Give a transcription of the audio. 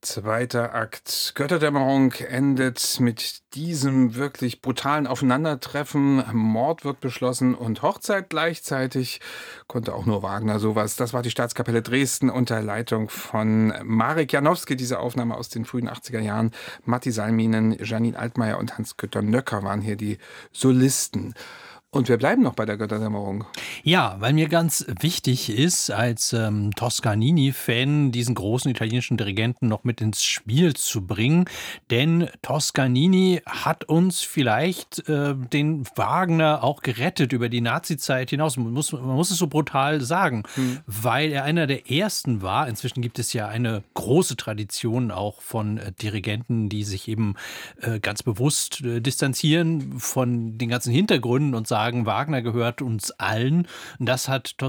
Zweiter Akt Götterdämmerung endet mit diesem wirklich brutalen Aufeinandertreffen. Mord wird beschlossen und Hochzeit gleichzeitig. Konnte auch nur Wagner sowas. Das war die Staatskapelle Dresden unter Leitung von Marek Janowski. Diese Aufnahme aus den frühen 80er Jahren. Matti Salminen, Janine Altmaier und Hans-Günther Nöcker waren hier die Solisten. Und wir bleiben noch bei der Götterdämmerung. Ja, weil mir ganz wichtig ist, als Toscanini-Fan diesen großen italienischen Dirigenten noch mit ins Spiel zu bringen. Denn Toscanini hat uns vielleicht den Wagner auch gerettet über die Nazizeit hinaus. Man muss es so brutal sagen, weil er einer der ersten war. Inzwischen gibt es ja eine große Tradition auch von Dirigenten, die sich eben ganz bewusst distanzieren von den ganzen Hintergründen und sagen, Wagner gehört uns allen. Das hat